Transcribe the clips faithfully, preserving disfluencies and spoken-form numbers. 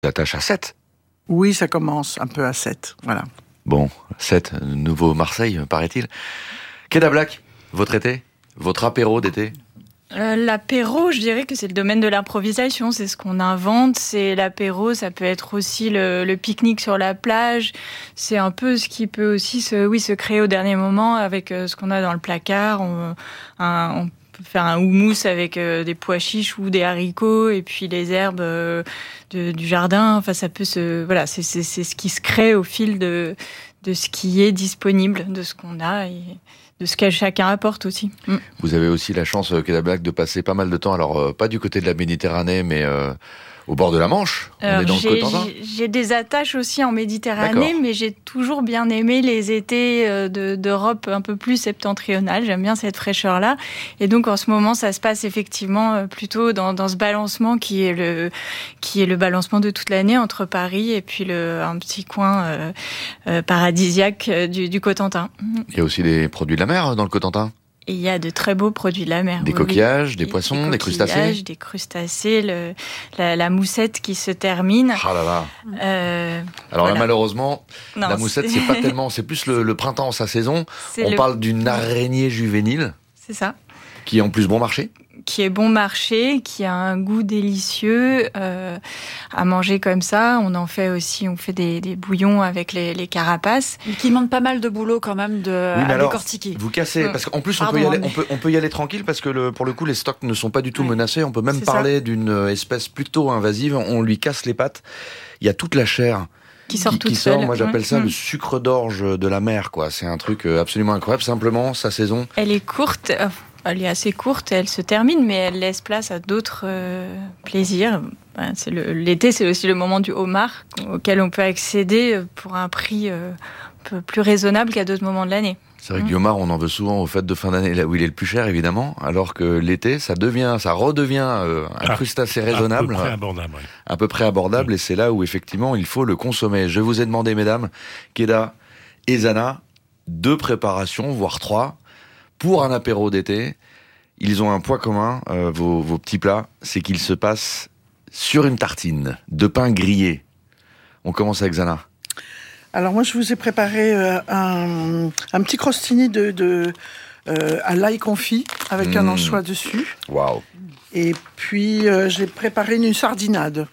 Attache à sept. Oui, ça commence un peu à sept, voilà. Bon, sept, nouveau Marseille, paraît-il. Queda Black, votre été, votre apéro d'été? Euh, l'apéro, je dirais que c'est le domaine de l'improvisation, c'est ce qu'on invente, c'est l'apéro, ça peut être aussi le, le pique-nique sur la plage, c'est un peu ce qui peut aussi se, oui, se créer au dernier moment avec euh, ce qu'on a dans le placard, on, un, on peut faire un houmous avec euh, des pois chiches ou des haricots et puis les herbes euh, de, du jardin, enfin ça peut se, voilà, c'est, c'est, c'est ce qui se crée au fil de, de ce qui est disponible, de ce qu'on a et de ce que chacun apporte aussi. Mm. Vous avez aussi la chance, Queda Black, de passer pas mal de temps, alors euh, pas du côté de la Méditerranée, mais euh, au bord de la Manche. Alors, on est dans j'ai, le Cotentin. J'ai, j'ai des attaches aussi en Méditerranée, D'accord. mais j'ai toujours bien aimé les étés de, d'Europe un peu plus septentrionale. J'aime bien cette fraîcheur-là. Et donc, en ce moment, ça se passe effectivement plutôt dans, dans ce balancement qui est le, qui est le balancement de toute l'année entre Paris et puis le, un petit coin euh, euh, paradisiaque du, du Cotentin. Il y a aussi des produits de la mer dans le Cotentin. Et il y a de très beaux produits de la mer. Des oui, coquillages, oui. des poissons, des, des crustacés. Des crustacés, le, la, la moussette qui se termine. Ah là là. Euh, Alors voilà. là, malheureusement, non, la moussette, c'est... c'est pas tellement, c'est plus le, le printemps, sa saison. C'est On le... parle d'une araignée juvénile. C'est ça. Qui est en plus bon marché. Qui est bon marché, qui a un goût délicieux euh, à manger comme ça. On en fait aussi, on fait des, des bouillons avec les, les carapaces. Mais qui demande pas mal de boulot quand même de, oui, à alors, décortiquer. Vous cassez, parce qu'en plus Pardon, on, peut y aller, mais... on, peut, on peut y aller tranquille parce que le, pour le coup les stocks ne sont pas du tout ouais. menacés. On peut même C'est parler ça. d'une espèce plutôt invasive. On lui casse les pattes. Il y a toute la chair qui sort qui, toute qui sort. seule. Moi j'appelle ouais. ça mmh. le sucre d'orge de la mer, quoi. C'est un truc absolument incroyable. Simplement sa saison. Elle est courte. Elle est assez courte, elle se termine, mais elle laisse place à d'autres euh, plaisirs. Ben, c'est le, l'été, c'est aussi le moment du homard, auquel on peut accéder pour un prix euh, un peu plus raisonnable qu'à d'autres moments de l'année. C'est vrai que du homard, on en veut souvent aux fêtes de fin d'année, là où il est le plus cher, évidemment, alors que l'été, ça devient, ça redevient euh, un ah, crustacé raisonnable. À peu près abordable, oui. À peu près abordable, mmh. et c'est là où, effectivement, il faut le consommer. Je vous ai demandé, mesdames, Queda et Zana, deux préparations, voire trois, pour un apéro d'été. Ils ont un point commun, euh, vos, vos petits plats, c'est qu'ils se passent sur une tartine de pain grillé. On commence avec Zana. Alors moi, je vous ai préparé euh, un, un petit crostini de, de, euh, à l'ail confit avec mmh. un anchois dessus. Waouh. Et puis, euh, j'ai préparé une sardinade.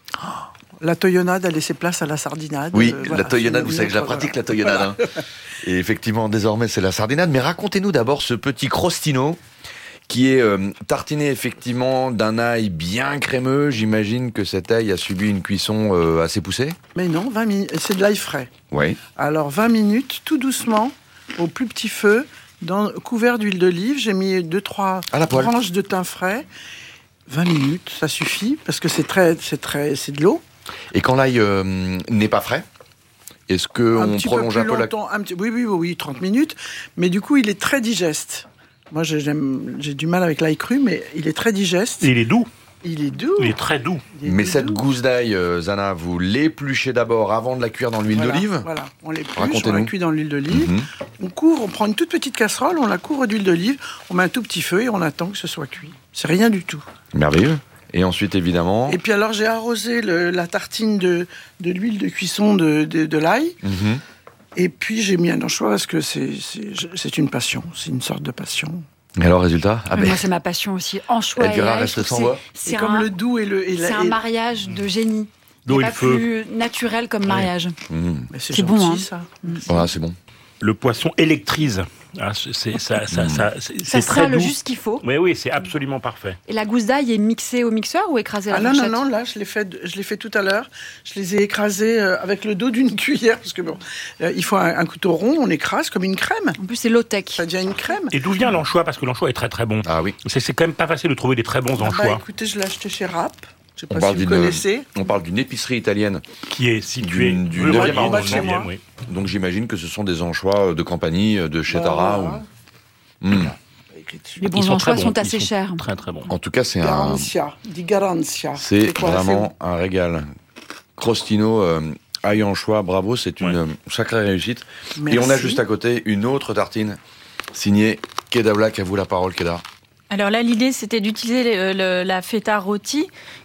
La toyonnade a laissé place à la sardinade. Oui, euh, la voilà, toyonnade, vous savez que je la pratique, voilà. La toyonnade. Voilà. Hein. Et effectivement, désormais, c'est la sardinade. Mais racontez-nous d'abord ce petit crostino qui est euh, tartiné effectivement d'un ail bien crémeux. J'imagine que cet ail a subi une cuisson euh, assez poussée. Mais non, vingt minutes. C'est de l'ail frais. Oui. Alors vingt minutes, tout doucement, au plus petit feu, dans, couvert d'huile d'olive. J'ai mis deux trois branches de thym frais. vingt minutes, ça suffit, parce que c'est très, c'est très, c'est de l'eau. Et quand l'ail euh, n'est pas frais, est-ce qu'on prolonge peu un peu longtemps, la... un petit, oui, oui, oui, oui, trente minutes. Mais du coup, il est très digeste. Moi, j'aime, j'ai du mal avec l'ail cru, mais il est très digeste. Et il est doux. Il est doux. Il est très doux. Est mais doux, cette doux. gousse d'ail, euh, Zana, vous l'épluchez d'abord avant de la cuire dans l'huile voilà, d'olive. Voilà, on l'épluche, on la cuit dans l'huile d'olive. Mm-hmm. On couvre, on prend une toute petite casserole, on la couvre d'huile d'olive, on met un tout petit feu et on attend que ce soit cuit. C'est rien du tout. Merveilleux. Et ensuite, évidemment... Et puis alors, j'ai arrosé le, la tartine de, de l'huile de cuisson de, de, de l'ail. Mm-hmm. Et puis, j'ai mis un anchois parce que c'est, c'est, c'est une passion. C'est une sorte de passion. Et alors, résultat ah ben, ben... Moi, c'est ma passion aussi. Anchois et Elvira ail, reste sans c'est, voix. c'est et un, comme le doux et le... Et la, c'est un et... mariage de génie. D'eau et pas le feu. plus naturel comme mariage. Mmh. Mais c'est, c'est gentil, bon, hein. ça. Voilà, c'est bon. Le poisson électrise. Ah, c'est, ça, ça, mmh. ça, c'est, ça c'est sera très le doux. juste qu'il faut. Oui, oui, c'est absolument parfait. Et la gousse d'ail est mixée au mixeur ou écrasée à la Ah non, fourchette? non, non, là, je l'ai fait, je l'ai fait tout à l'heure. Je les ai écrasés euh, avec le dos d'une cuillère, parce que bon, euh, il faut un, un couteau rond, on écrase comme une crème. En plus, c'est low-tech. Ça devient une crème. Et d'où vient l'anchois? Parce que l'anchois est très très bon. Ah oui. C'est, c'est quand même pas facile de trouver des très bons Ah anchois. bah, écoutez, je l'ai acheté chez Rapp. Je sais On pas parle, si vous d'une, connaissez. on parle d'une épicerie italienne. Qui est située du, du rue neuvième Royal, arrondissement. neuvième, oui. Donc j'imagine que ce sont des anchois de Campanie, de chez Bah, Tara. voilà. Ou... Mmh. Les bons Ils sont anchois très sont bons. assez Ils sont chers. Très très bons. En tout cas, c'est un, Garantia, di Garantia. c'est quoi, vraiment un régal. Crostino, euh, ail anchois, bravo, c'est une Ouais. euh, sacrée réussite. Merci. Et on a juste à côté une autre tartine signée Queda Black. À vous la parole, Queda. Alors là, l'idée, c'était d'utiliser le, le, la feta rôti,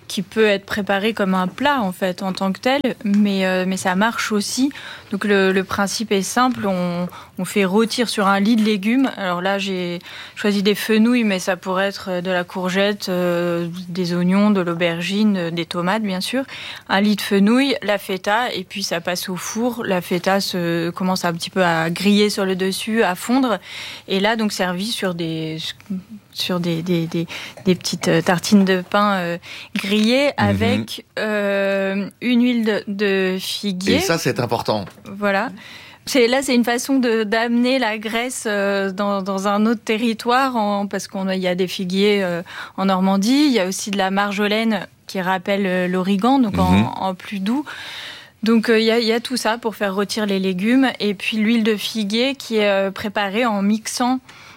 qui peut être préparé comme un plat en fait en tant que tel, mais euh, mais ça marche aussi. Donc le, le principe est simple, on, on fait rôtir sur un lit de légumes. Alors là j'ai choisi des fenouils, mais ça pourrait être de la courgette, euh, des oignons, de l'aubergine, des tomates bien sûr. Un lit de fenouil, la feta, et puis ça passe au four. La feta se commence un petit peu à griller sur le dessus, à fondre, et là donc servi sur des sur des, des, des, des petites tartines de pain euh, grillées avec mmh. euh, une huile de, de figuier. Et ça, c'est important. Voilà. C'est, là, c'est une façon de, d'amener la graisse euh, dans, dans un autre territoire, en, parce qu'il y a des figuiers euh, en Normandie. Il y a aussi de la marjolaine qui rappelle euh, l'origan, donc mmh. en, en plus doux. Donc il euh, y, y a tout ça pour faire rôtir les légumes. Et puis l'huile de figuier qui est euh, préparée en mixant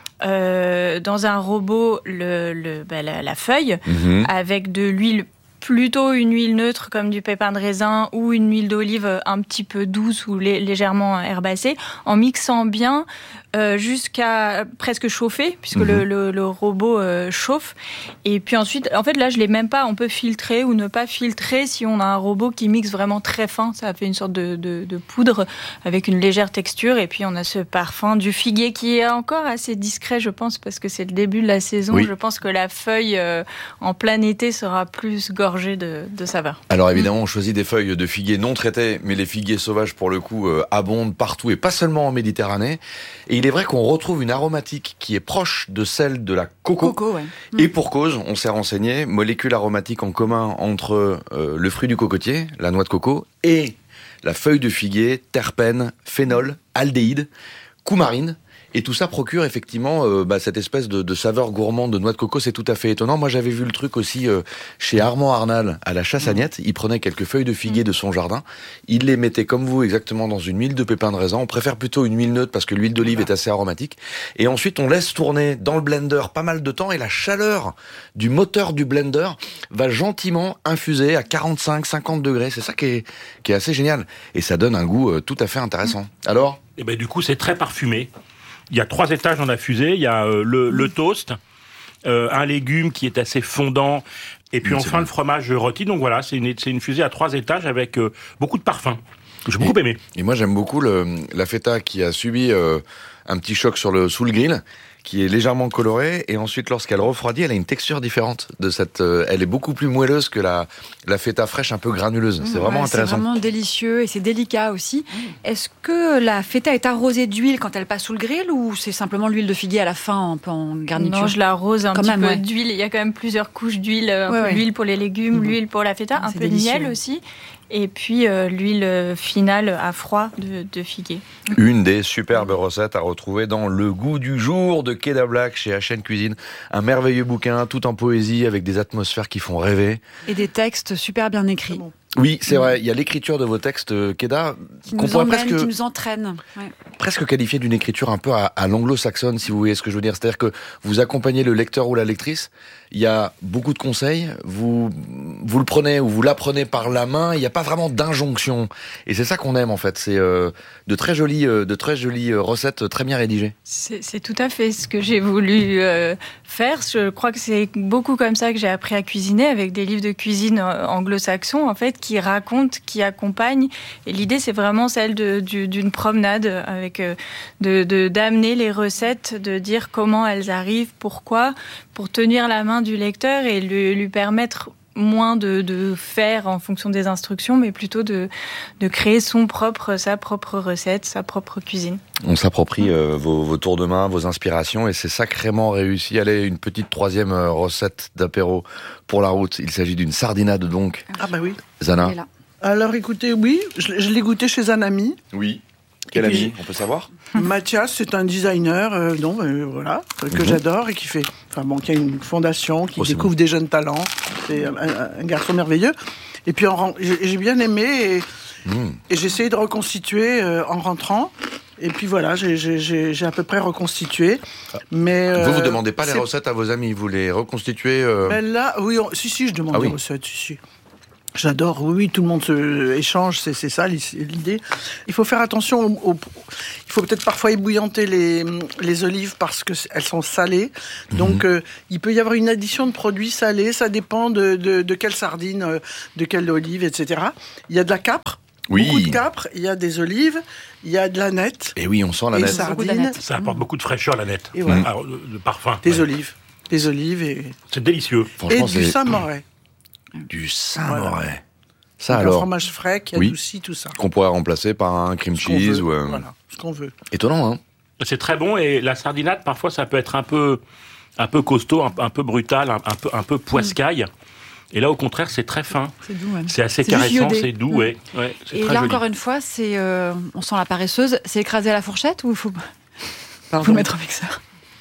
Euh, dans un robot le, le, bah, la, la feuille mmh. avec de l'huile, plutôt une huile neutre comme du pépin de raisin ou une huile d'olive un petit peu douce ou lé- légèrement herbacée, en mixant bien euh, jusqu'à presque chauffer, puisque mmh. le, le, le robot euh, chauffe. Et puis ensuite, en fait là je l'ai même pas, on peut filtrer ou ne pas filtrer si on a un robot qui mixe vraiment très fin, ça fait une sorte de, de, de poudre avec une légère texture, et puis on a ce parfum du figuier qui est encore assez discret je pense, parce que c'est le début de la saison. Oui. Je pense que la feuille euh, en plein été sera plus gorgée de, de saveur. Alors évidemment on choisit des feuilles de figuier non traitées, mais les figuiers sauvages pour le coup euh, abondent partout et pas seulement en Méditerranée. Et il est vrai qu'on retrouve une aromatique qui est proche de celle de la coco. Coco, ouais. Et pour cause, on s'est renseigné, molécule aromatique en commun entre euh, le fruit du cocotier, la noix de coco, et la feuille de figuier, terpènes, phénol, aldéhyde, coumarine. Et tout ça procure effectivement euh, bah, cette espèce de, de saveur gourmande de noix de coco, c'est tout à fait étonnant. Moi j'avais vu le truc aussi euh, chez Armand Arnal à la Chassagnette. Il prenait quelques feuilles de figuier de son jardin, il les mettait comme vous exactement dans une huile de pépin de raisin. On préfère plutôt une huile neutre parce que l'huile d'olive est assez aromatique. Et ensuite on laisse tourner dans le blender pas mal de temps, et la chaleur du moteur du blender va gentiment infuser à quarante-cinq à cinquante degrés. C'est ça qui est, qui est assez génial. Et ça donne un goût euh, tout à fait intéressant. Alors ? Et ben du coup c'est très parfumé. Il y a trois étages dans la fusée. Il y a euh, le, le toast, euh, un légume qui est assez fondant, et puis mmh, enfin le fromage rôti. Donc voilà, c'est une, c'est une fusée à trois étages avec euh, beaucoup de parfums. J'ai beaucoup et, aimé. Et moi j'aime beaucoup le, la feta qui a subi euh, un petit choc sur le, sous le grill, qui est légèrement colorée, et ensuite lorsqu'elle refroidit, elle a une texture différente de cette. Euh, elle est beaucoup plus moelleuse que la la feta fraîche un peu granuleuse. Mmh, c'est vraiment ouais, intéressant. C'est vraiment délicieux et c'est délicat aussi. Mmh. Est-ce que la feta est arrosée d'huile quand elle passe sous le grill, ou c'est simplement l'huile de figuier à la fin un peu en garniture? Non, je l'arrose un quand petit même, peu ouais. d'huile. Il y a quand même plusieurs couches d'huile. Un ouais, peu ouais. L'huile pour les légumes, mmh. l'huile pour la feta, un c'est peu délicieux. De miel aussi. Et puis euh, l'huile finale à froid de, de figuier. Une des superbes recettes à retrouver dans Le Goût du jour de Keda Black chez H N Cuisine. Un merveilleux bouquin, tout en poésie, avec des atmosphères qui font rêver. Et des textes super bien écrits. Oui, c'est vrai. Il y a l'écriture de vos textes, Keda, qui qu'on nous pourrait emmène, presque, qui nous entraîne. Ouais. Presque qualifier d'une écriture un peu à, à l'anglo-saxonne, si vous voyez ce que je veux dire. C'est-à-dire que vous accompagnez le lecteur ou la lectrice. Il y a beaucoup de conseils. Vous, vous le prenez ou vous l'apprenez par la main. Il n'y a pas vraiment d'injonction. Et c'est ça qu'on aime, en fait. C'est euh, de très jolies, euh, de très jolies recettes très bien rédigées. C'est, c'est tout à fait ce que j'ai voulu euh, faire. Je crois que c'est beaucoup comme ça que j'ai appris à cuisiner, avec des livres de cuisine anglo-saxons, en fait, qui racontent, qui accompagnent. Et l'idée, c'est vraiment celle de, du, d'une promenade, avec euh, de, de, d'amener les recettes, de dire comment elles arrivent, pourquoi, pour tenir la main du lecteur et lui, lui permettre moins de, de faire en fonction des instructions, mais plutôt de, de créer son propre, sa propre recette, sa propre cuisine. On s'approprie euh, vos, vos tours de main, vos inspirations, et c'est sacrément réussi. Allez, une petite troisième recette d'apéro pour la route. Il s'agit d'une sardinade, donc. Ah bah oui. Zana. Alors écoutez, oui, je, je l'ai goûté chez un ami. Oui. Quel et ami, puis, on peut savoir? Mathias, c'est un designer, euh, non, euh, voilà, que mm-hmm. j'adore et qui fait, enfin bon, qui a une fondation, qui oh, découvre bon. des jeunes talents. C'est un, un, un garçon merveilleux. Et puis en, j'ai, j'ai bien aimé et, mm. et j'ai essayé de reconstituer euh, en rentrant. Et puis voilà, j'ai, j'ai, j'ai, j'ai à peu près reconstitué. Mais vous, vous demandez pas c'est... les recettes à vos amis, vous les reconstituez euh... ben là, oui, on... si, si, je demande ah, des oui. recettes, si, si. J'adore, oui, oui, tout le monde se échange, c'est, c'est ça l'idée. Il faut faire attention, au, au, il faut peut-être parfois ébouillanter les, les olives parce qu'elles sont salées. Donc, mmh. euh, il peut y avoir une addition de produits salés, ça dépend de, de, de quelle sardine, de quelle olive, et cetera. Il y a de la capre, oui. beaucoup de capre, il y a des olives, il y a de la nette. Et oui, on sent la nette. Sardines. Ça apporte mmh. beaucoup de fraîcheur, la nette. Et voilà. mmh. Alors, le, le parfum. Des ouais. olives. Des olives et... C'est délicieux. Et du Saint-Moré. Du Saint-Moré. Voilà. Ça donc alors. Un fromage frais qui adoucit oui, tout ça. Qu'on pourrait remplacer par un cream cheese ou un... Voilà, ce qu'on veut. Étonnant, hein. C'est très bon et la sardinade, parfois, ça peut être un peu, un peu costaud, un, un peu brutal, un, un peu, un peu poiscaille. Mmh. Et là, au contraire, c'est très fin. C'est doux, ouais. C'est assez c'est caressant, c'est doux, mmh. ouais. ouais c'est et très là, joli. Encore une fois, c'est, euh, on sent la paresseuse. C'est écrasé à la fourchette ou il faut, faut mettre au mixeur?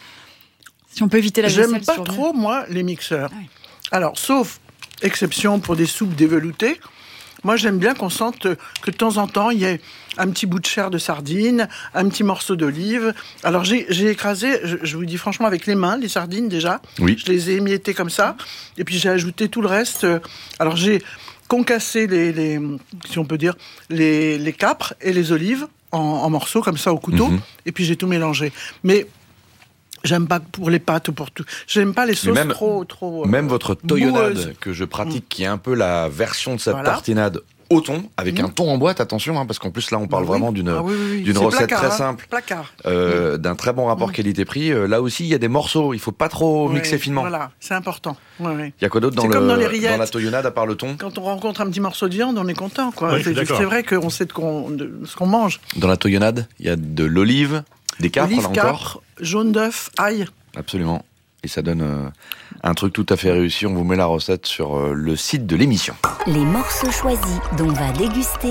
Si on peut éviter la vaisselle. J'aime pas trop, moi, les mixeurs. Ah oui. Alors, sauf exception pour des soupes déveloutées, moi, j'aime bien qu'on sente que de temps en temps, il y ait un petit bout de chair de sardine, un petit morceau d'olive. Alors, j'ai, j'ai écrasé, je, je vous dis franchement, avec les mains, les sardines déjà. Oui. Je les ai émiettées comme ça. Et puis, j'ai ajouté tout le reste. Alors, j'ai concassé les, les si on peut dire, les, les capres et les olives en, en morceaux, comme ça, au couteau. Mm-hmm. Et puis, j'ai tout mélangé. Mais... J'aime pas pour les pâtes ou pour tout. J'aime pas les sauces même, trop, trop. Même euh, votre toyonnade boueuses. Que je pratique, mmh. qui est un peu la version de cette voilà. tartinade au thon, avec mmh. un thon en boîte, attention, hein, parce qu'en plus là on parle bah oui. vraiment d'une, ah oui, oui, oui. d'une recette placard, très hein. simple, placard. Euh, mmh. d'un très bon rapport mmh. qualité-prix. Euh, là aussi il y a des morceaux, il faut pas trop ouais, mixer finement. Voilà, c'est important. Ouais, ouais. Il y a quoi d'autre dans, le, dans, dans la toyonnade à part le thon? Quand on rencontre un petit morceau de viande, on est content, quoi. Oui, c'est, c'est vrai qu'on sait de, qu'on, de ce qu'on mange. Dans la toyonnade, il y a de l'olive, des capres Olive, là capre, encore, jaune d'œuf, ail. Absolument. Et ça donne euh, un truc tout à fait réussi. On vous met la recette sur euh, le site de l'émission. Les morceaux choisis dont va déguster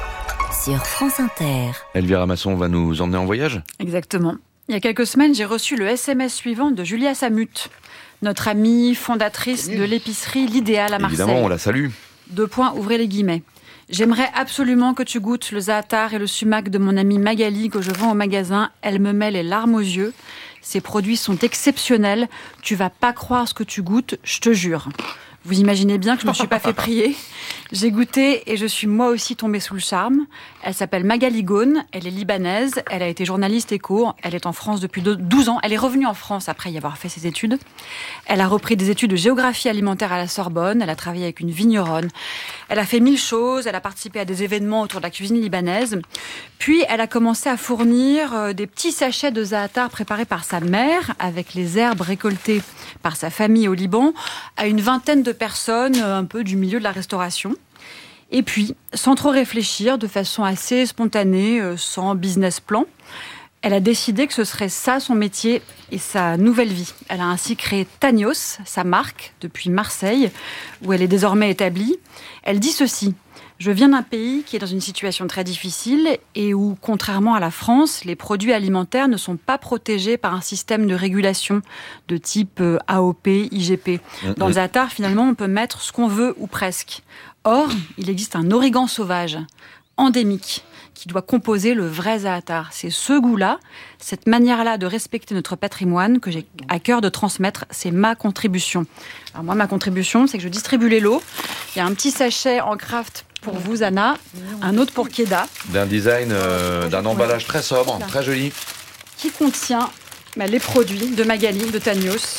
sur France Inter. Elvira Masson va nous emmener en voyage ? Exactement. Il y a quelques semaines, j'ai reçu le S M S suivant de Julia Samut, notre amie fondatrice de l'épicerie L'Idéal à Marseille. Évidemment, on la salue. Deux points, ouvrez les guillemets. J'aimerais absolument que tu goûtes le za'atar et le sumac de mon amie Magali que je vends au magasin. Elle me met les larmes aux yeux. Ces produits sont exceptionnels. Tu vas pas croire ce que tu goûtes, je te jure. Vous imaginez bien que je ne me suis pas fait prier. J'ai goûté et je suis moi aussi tombée sous le charme. Elle s'appelle Magali Ghone, elle est libanaise, elle a été journaliste éco, elle est en France depuis douze ans. Elle est revenue en France après y avoir fait ses études. Elle a repris des études de géographie alimentaire à la Sorbonne, elle a travaillé avec une vigneronne. Elle a fait mille choses, elle a participé à des événements autour de la cuisine libanaise. Puis elle a commencé à fournir des petits sachets de za'atar préparés par sa mère, avec les herbes récoltées par sa famille au Liban, à une vingtaine de personnes un peu du milieu de la restauration. Et puis, sans trop réfléchir, de façon assez spontanée, sans business plan, elle a décidé que ce serait ça son métier et sa nouvelle vie. Elle a ainsi créé Tanios, sa marque, depuis Marseille, où elle est désormais établie. Elle dit ceci: « Je viens d'un pays qui est dans une situation très difficile et où, contrairement à la France, les produits alimentaires ne sont pas protégés par un système de régulation de type A O P, I G P. Dans le za'atar, finalement, on peut mettre ce qu'on veut ou presque. Or, il existe un origan sauvage, endémique, qui doit composer le vrai za'atar. C'est ce goût-là, cette manière-là de respecter notre patrimoine que j'ai à cœur de transmettre. C'est ma contribution. Alors moi, ma contribution, c'est que je distribue les lots. Il y a un petit sachet en craft pour vous, Anna, un autre pour Keda. D'un design, euh, d'un emballage très sobre, très joli. Qui contient bah, les produits de Magali, de Tanios.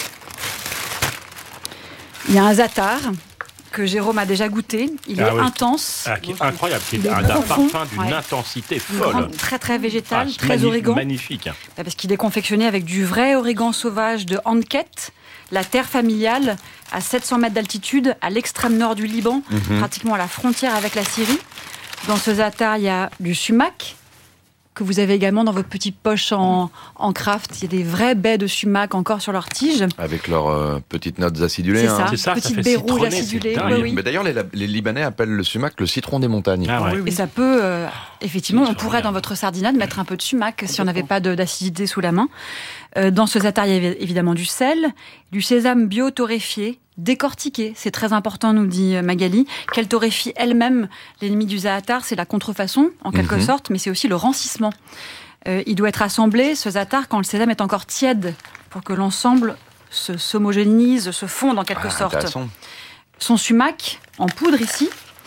Il y a un za'atar que Jérôme a déjà goûté. Il ah est oui. intense. Ah, qui est incroyable. Qui est un, un parfum d'une ouais. intensité folle. Grand, très très végétal, ah, très magnifique, origan. Magnifique. Bah, parce qu'il est confectionné avec du vrai origan sauvage de Anket, la terre familiale, à sept cents mètres d'altitude, à l'extrême nord du Liban, mm-hmm. pratiquement à la frontière avec la Syrie. Dans ce za'atar, il y a du sumac, que vous avez également dans votre petite poche en, en craft. Il y a des vrais baies de sumac encore sur leurs tiges. Avec leurs euh, petites notes acidulées. C'est ça, hein. c'est ça petites ça baies rouges acidulées. Oui, oui. Mais d'ailleurs, les, les Libanais appellent le sumac le citron des montagnes. Ah ouais. oui, oui. Et ça peut, euh, effectivement, on pourrait dans votre sardinade mettre un peu de sumac si on n'avait pas de, d'acidité sous la main. Euh, dans ce za'atar, il y a évidemment du sel, du sésame bio torréfié, décortiqué, c'est très important, nous dit Magali, qu'elle torréfie elle-même. L'ennemi du za'atar, c'est la contrefaçon, en quelque mm-hmm. sorte, mais c'est aussi le rancissement. Euh, il doit être assemblé, ce za'atar, quand le sésame est encore tiède, pour que l'ensemble se s'homogénise, se fonde en quelque ah, sorte. Son sumac, en poudre ici,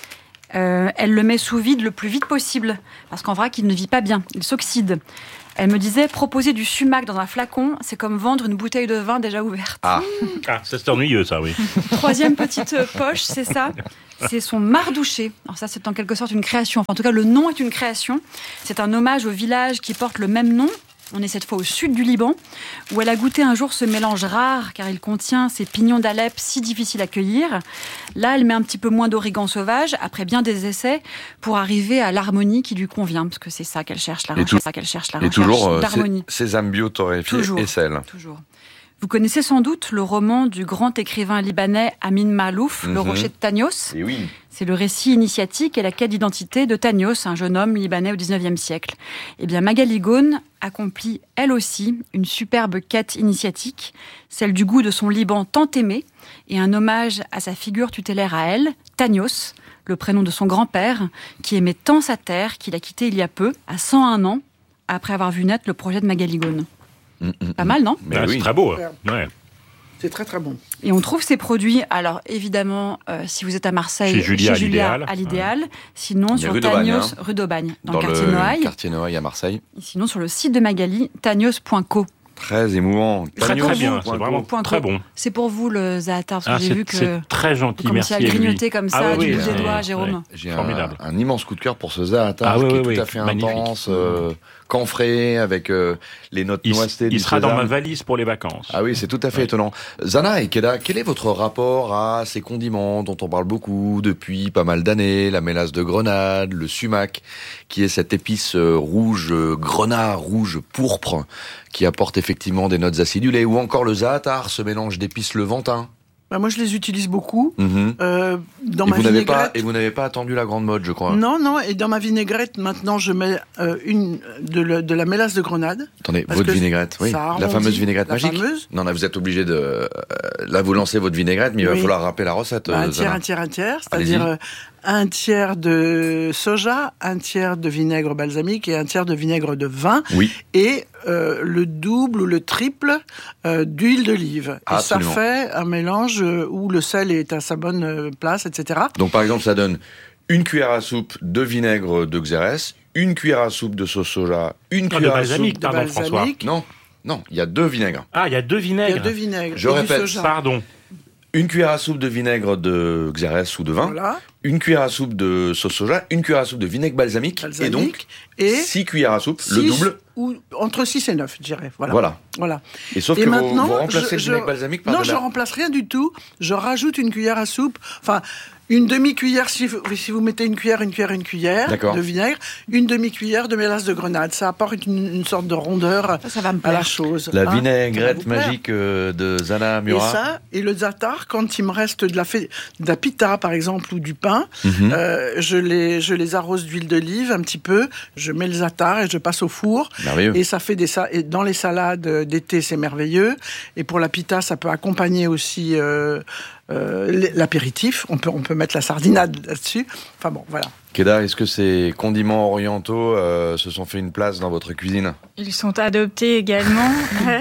Euh, elle le met sous vide le plus vite possible, parce qu'en vrac, il ne vit pas bien, il s'oxyde. Elle me disait, proposer du sumac dans un flacon, c'est comme vendre une bouteille de vin déjà ouverte. Ah, ah ça c'est ennuyeux ça, oui. Troisième petite poche, c'est ça. C'est son mardouché. Alors ça, c'est en quelque sorte une création. Enfin, en tout cas, le nom est une création. C'est un hommage au village qui porte le même nom. On est cette fois au sud du Liban, où elle a goûté un jour ce mélange rare, car il contient ces pignons d'Alep si difficiles à cueillir. Là, elle met un petit peu moins d'origan sauvage, après bien des essais, pour arriver à l'harmonie qui lui convient, parce que c'est ça qu'elle cherche, la recherche, ça qu'elle cherche, la recherche toujours, d'harmonie. Euh, sésame bio torréfié toujours, et sel. Toujours. Vous connaissez sans doute le roman du grand écrivain libanais Amin Maalouf, mm-hmm. Le Rocher de Tanios. Et oui. C'est le récit initiatique et la quête d'identité de Tanios, un jeune homme libanais au dix-neuvième siècle. Eh bien, Magali Ghone accomplit, elle aussi, une superbe quête initiatique, celle du goût de son Liban tant aimé, et un hommage à sa figure tutélaire à elle, Tanios, le prénom de son grand-père, qui aimait tant sa terre qu'il a quitté il y a peu, à cent un ans, après avoir vu naître le projet de Magali Ghone. Mmh, mmh, Pas mal, non ? Bah, oui. C'est très beau. Ouais. C'est très très bon. Et on trouve ces produits, alors évidemment, euh, si vous êtes à Marseille, chez Julia, chez Julia à l'idéal. Ouais. Sinon, sur rue Tanios, d'Aubagne, hein. rue d'Aubagne, dans, dans le quartier le Noailles. quartier Noailles à Marseille. Et sinon, sur le site de Magali, tanios point co. Très émouvant. Très très bien, c'est vraiment point très co. bon. C'est pour vous le zaatar, parce que ah, j'ai vu que c'est très gentil, vous merci à grignoter comme ça ah, oui, du oui, bout des oui, doigts, oui, Jérôme. oui. J'ai Formidable. Un, un immense coup de cœur pour ce zaatar ah, oui, qui oui, est oui, tout à fait magnifique. intense, euh, camphré, avec euh, les notes il, noissetées il du sera sésame. dans ma valise pour les vacances. Ah oui, c'est tout à fait ouais. étonnant. Zana et Keda, quel est votre rapport à ces condiments dont on parle beaucoup depuis pas mal d'années, la mélasse de grenade, le sumac, qui est cette épice euh, rouge, euh, grenat rouge pourpre, qui apporte effectivement des notes acidulées, ou encore le zaatar, ce mélange d'épices levantin. Bah moi, je les utilise beaucoup. Mmh. Euh, dans et, ma vous n'avez pas, vinaigrette. et vous n'avez pas attendu la grande mode, je crois. Non, non. Et dans ma vinaigrette, maintenant, je mets euh, une de, le, de la mélasse de grenade. Attendez, votre vinaigrette, oui. La fameuse vinaigrette la magique. Fameuse. Non, là, vous êtes obligé de. Euh, là, vous lancez votre vinaigrette, mais il va oui. falloir rappeler la recette. Bah, un euh, tiers, Zana. un tiers, un tiers. C'est-à-dire euh, un tiers de soja, un tiers de vinaigre balsamique et un tiers de vinaigre de vin. Oui. Et euh, le double ou le triple euh, d'huile d'olive. Et Absolument. ça fait un mélange où le sel est à sa bonne place, et cetera. Donc, par exemple, ça donne une cuillère à soupe de vinaigre de Xérès, une cuillère à soupe de sauce soja, une Non, cuillère de à soupe balsamique, de pardon, balsamique. François. Non, non, il y a deux vinaigres. Ah, il y a deux vinaigres. Il y a deux vinaigres. Je et du répète, soja. Pardon. Une cuillère à soupe de vinaigre de Xérès ou de vin, Voilà. une cuillère à soupe de sauce soja, une cuillère à soupe de vinaigre balsamique, Balsamique. et donc Et six cuillères à soupe, six, le double. Ou entre six et neuf, je dirais. Voilà. Voilà. voilà. Et sauf Et que vous, maintenant, vous remplacez je- le vinaigre je- balsamique par Non, de je la... remplace rien du tout. Je rajoute une cuillère à soupe. Enfin, une demi-cuillère, si vous, si vous mettez une cuillère, une cuillère, une cuillère D'accord. de vinaigre, une demi-cuillère de mélasse de grenade. Ça apporte une, une sorte de rondeur Ça, ça va me à la plaire. chose. La hein. Ça va vinaigrette vous plaire. magique euh, de Zana Et Murat. ça, et le zaatar, quand il me reste de la, fée- de la pita, par exemple, ou du pain, Mhm. euh, je, les, je les arrose d'huile d'olive un petit peu, je mets le zaatar et je passe au four. Merveilleux. Et ça fait des sa- et dans les salades d'été, c'est merveilleux. Et pour la pita, ça peut accompagner aussi euh, euh, l'apéritif. On peut, on peut mettre la sardinade là-dessus. Enfin bon, voilà. Keda, est-ce que ces condiments orientaux euh, se sont fait une place dans votre cuisine ? Ils sont adoptés également.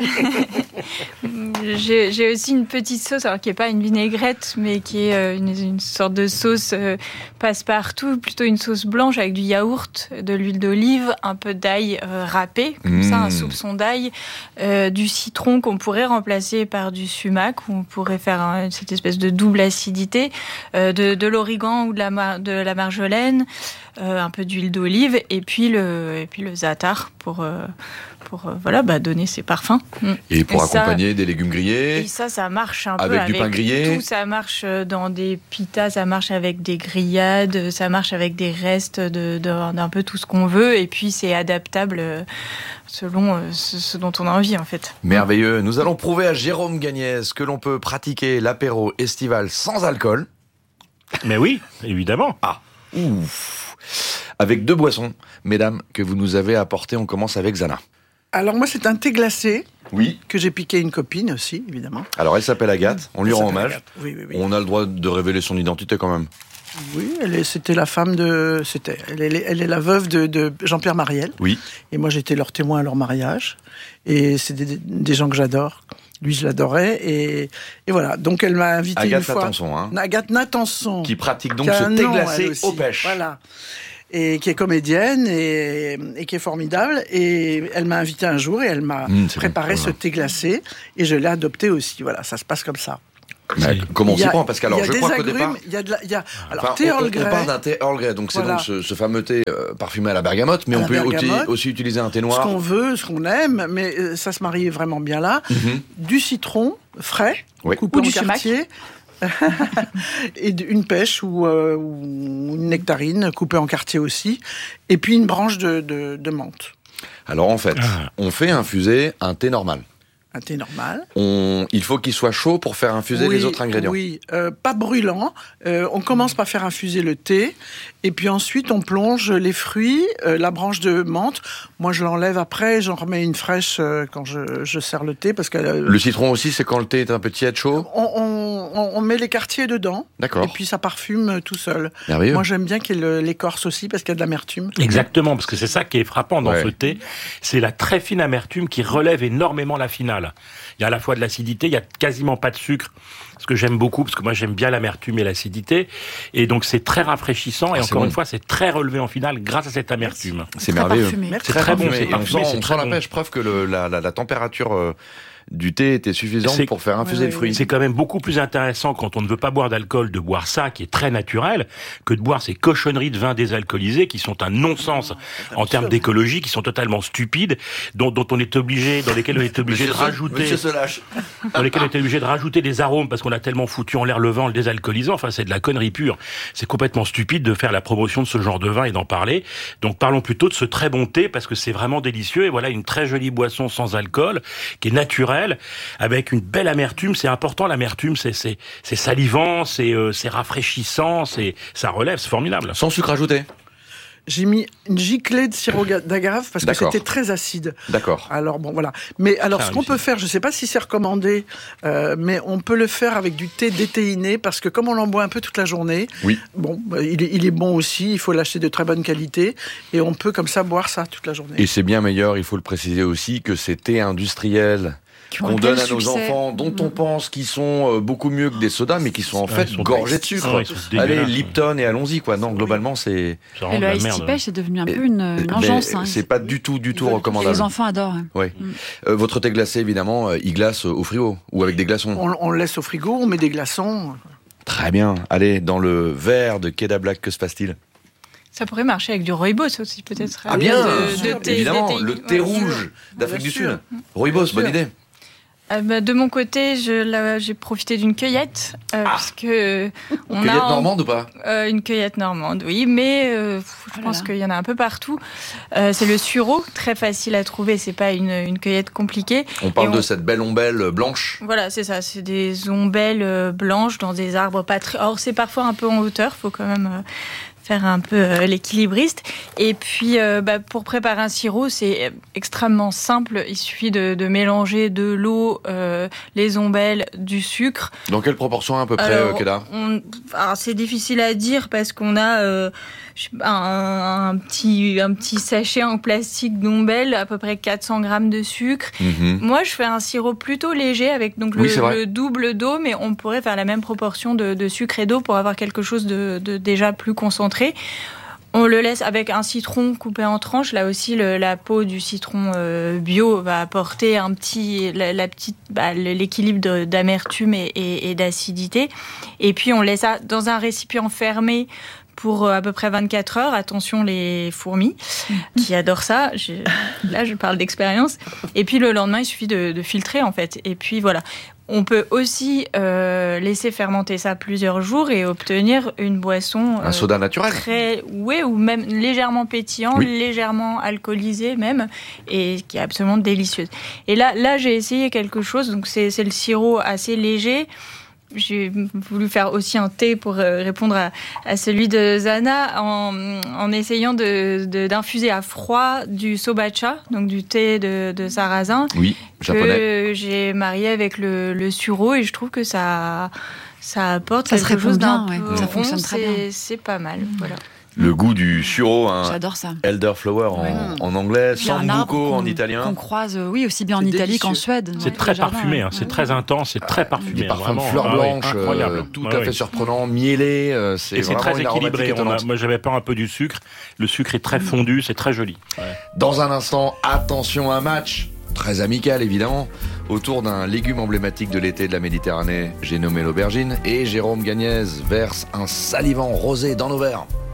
j'ai, j'ai aussi une petite sauce, alors qui n'est pas une vinaigrette, mais qui est euh, une, une sorte de sauce euh, passe-partout, plutôt une sauce blanche avec du yaourt, de l'huile d'olive, un peu d'ail euh, râpé, comme Mmh. ça, un soupçon d'ail, euh, du citron qu'on pourrait remplacer par du sumac, où on pourrait faire un- cette espèce de double acidité, euh, de, de l'origan ou de la, mar- de la marjolaine, euh, un peu d'huile d'olive, et puis le, et puis le zaatar pour, euh, pour euh, voilà, bah, donner ses parfums. Mm. Et pour Et ça- accompagner des légumes grillés Et ça, ça marche un peu Avec avec du pain grillé. tout. Ça marche dans des pitas, ça marche avec des grillades, ça marche avec des restes de, de- d'un peu tout ce qu'on veut. Et puis, c'est adaptable euh, selon euh, ce, ce dont on a envie, en fait. Merveilleux. Nous allons prouver à Jérôme Gagnès que l'on peut pratiquer l'apéro estival sans alcool. Mais oui, évidemment. Ah, ouf. Avec deux boissons, mesdames, que vous nous avez apportées. On commence avec Zana. Alors moi, c'est un thé glacé Oui. que j'ai piqué à une copine aussi, évidemment. Alors, elle s'appelle Agathe. On lui Elle rend s'appelle hommage. Agathe. Oui, oui, oui. On a le droit de révéler son identité quand même. Oui, elle est- c'était la femme de... C'était, elle, est, elle est la veuve de, de Jean-Pierre Mariel. Oui. Et moi, j'étais leur témoin à leur mariage. Et c'est des, des gens que j'adore. Lui, je l'adorais. Et, et voilà. Donc, elle m'a invité Agathe une fois. Natanson, hein. Agathe Natanson. Qui pratique donc qui ce thé nom, glacé aux pêches. Voilà. Et qui est comédienne et, et qui est formidable. Et elle m'a invité un jour et elle m'a mmh, préparé bon, ce thé glacé. Et je l'ai adopté aussi. Voilà, ça se passe comme ça. Mais comment on s'y prend? Parce que alors, je crois qu'au départ, il y a de la, il y a, alors, enfin, thé Earl Grey. On parle d'un thé Earl Grey, donc c'est voilà. donc ce, ce fameux thé euh, parfumé à la bergamote, mais à on peut aussi, aussi utiliser un thé noir. Ce qu'on veut, ce qu'on aime, mais euh, ça se marie vraiment bien là. Mm-hmm. Du citron frais, oui. coupé ou en du quartier. Et une pêche ou, euh, ou une nectarine coupée en quartier aussi, et puis une branche de, de, de menthe. Alors en fait, ah. on fait infuser un thé normal. Un thé normal. On, il faut qu'il soit chaud pour faire infuser oui, les autres ingrédients. Oui, euh, pas brûlant. Euh, on commence par faire infuser le thé, et puis ensuite on plonge les fruits, euh, la branche de menthe. Moi, je l'enlève après, j'en remets une fraîche euh, quand je, je sers le thé, parce que euh, le citron aussi, c'est quand le thé est un peu tiède, chaud. On, on, on met les quartiers dedans. D'accord. Et puis ça parfume tout seul. Merveilleux. Moi, j'aime bien qu'il y ait l'écorce aussi, parce qu'il y a de l'amertume. Exactement, parce que c'est ça qui est frappant dans ouais. ce thé, c'est la très fine amertume qui relève énormément la finale. Il y a à la fois de l'acidité, il y a quasiment pas de sucre, ce que j'aime beaucoup, parce que moi j'aime bien l'amertume et l'acidité, et donc c'est très rafraîchissant, et ah, encore bon. une fois, c'est très relevé en finale grâce à cette amertume. C'est merveilleux. C'est très, très bon, c'est parfumé, on sent la pêche, preuve que le, la, la, la température... Euh, du thé était suffisante c'est, pour faire infuser oui, le fruit. C'est quand même beaucoup plus intéressant quand on ne veut pas boire d'alcool de boire ça, qui est très naturel, que de boire ces cochonneries de vin désalcoolisé qui sont un non-sens ah, en termes d'écologie, qui sont totalement stupides, dont, dont on est obligé, dans lesquels on est obligé Monsieur de rajouter, Monsieur Solache. dans lesquels on est obligé de rajouter des arômes parce qu'on a tellement foutu en l'air le vin en le désalcoolisant. Enfin, c'est de la connerie pure. C'est complètement stupide de faire la promotion de ce genre de vin et d'en parler. Donc, parlons plutôt de ce très bon thé parce que c'est vraiment délicieux et voilà une très jolie boisson sans alcool qui est naturelle avec avec une belle amertume. C'est important, l'amertume, c'est, c'est, c'est salivant, c'est, euh, c'est rafraîchissant, c'est, ça relève, c'est formidable. Sans sucre ajouté? J'ai mis une giclée de sirop d'agave parce D'accord. que c'était très acide. D'accord. Alors bon, voilà. Mais alors, ah, ce qu'on peut faire, je ne sais pas si c'est recommandé, euh, mais on peut le faire avec du thé déthéiné parce que comme on en boit un peu toute la journée, oui. bon, il est, il est bon aussi. Il faut l'acheter de très bonne qualité et on peut comme ça boire ça toute la journée. Et c'est bien meilleur. Il faut le préciser aussi que ces thés industriels qu'on donne à nos succès. enfants, dont on pense qu'ils sont beaucoup mieux que des sodas, mais qui sont en fait sont gorgés de sucre. Ouais, Allez, Lipton et allons-y, quoi. Non, globalement, c'est... Et le Ice Tea Pêche, c'est devenu un peu une, une engeance. Hein. C'est pas du tout, du tout recommandable. Les enfants adorent. Oui. Mm. Euh, votre thé glacé, évidemment, il glace au frigo, ou avec des glaçons. On, on le laisse au frigo, on met des glaçons. Très bien. Allez, dans le verre de Keda Black, que se passe-t-il ? Ça pourrait marcher avec du rooibos aussi, peut-être. Ah bien, de, de thé, évidemment, thé, le thé ouais, rouge d'Afrique du Sud. Rooibos, bonne idée. Euh, bah, de mon côté, je, là, j'ai profité d'une cueillette euh, ah. parce que on cueillette a normande ou pas euh, une cueillette normande, oui, mais euh, je pense qu'il y en a un peu partout. Euh, c'est le sureau, très facile à trouver. C'est pas une, une cueillette compliquée. On parle on... de cette belle ombelle blanche. Voilà, c'est ça. C'est des ombelles blanches dans des arbres pas très. Or, c'est parfois un peu en hauteur. Faut quand même. Euh, faire un peu euh, l'équilibriste. Et puis, euh, bah, pour préparer un sirop, c'est extrêmement simple. Il suffit de, de mélanger de l'eau, euh, les ombelles, du sucre. Dans quelle proportion à peu près, alors, Keda on, alors, c'est difficile à dire parce qu'on a euh, je sais pas, un, un, petit, un petit sachet en plastique d'ombelles, à peu près quatre cents grammes de sucre. Mm-hmm. Moi, je fais un sirop plutôt léger avec donc le, oui, le double d'eau, mais on pourrait faire la même proportion de, de sucre et d'eau pour avoir quelque chose de, de déjà plus concentré. On le laisse avec un citron coupé en tranches. Là aussi, le, la peau du citron euh, bio va apporter un petit, la, la petite, bah, l'équilibre de, d'amertume et, et, et d'acidité. Et puis, on laisse ça dans un récipient fermé pour à peu près vingt-quatre heures. Attention les fourmis qui adorent ça. Je, là, je parle d'expérience. Et puis, le lendemain, il suffit de, de filtrer, en fait. Et puis, voilà. On peut aussi euh, laisser fermenter ça plusieurs jours et obtenir une boisson... Euh, un soda naturel. Très, ouais, ou même légèrement pétillant, oui. légèrement alcoolisé même, et qui est absolument délicieuse. Et là, là j'ai essayé quelque chose. Donc, c'est, c'est le sirop assez léger. J'ai voulu faire aussi un thé pour répondre à, à celui de Zana en, en essayant de, de, d'infuser à froid du sobacha, donc du thé de, de sarrasin, oui, japonais, que j'ai marié avec le, le sureau et je trouve que ça, ça apporte ça quelque chose d'un bien, peu ouais. Ça rond, fonctionne très c'est, bien. c'est pas mal, voilà. Le goût du sureau, hein. J'adore ça. Elderflower en, ouais. en anglais, sambuco en italien. Qu'on croise, oui, aussi bien en Italie délicieux. qu'en Suède. C'est ouais, très parfumé, hein. c'est très intense, c'est très parfumé. Des parfums de vraiment. fleurs ah, blanches, oui, incroyable. euh, tout ah, à oui. fait surprenant, mielé. Euh, c'est Et c'est très équilibré. On a, moi, j'avais peur un peu du sucre. Le sucre est très fondu, c'est très joli. Ouais. Dans un instant, attention, un match très amical évidemment, autour d'un légume emblématique de l'été de la Méditerranée. J'ai nommé l'aubergine et Jérôme Gagnez verse un salivant rosé dans nos verres.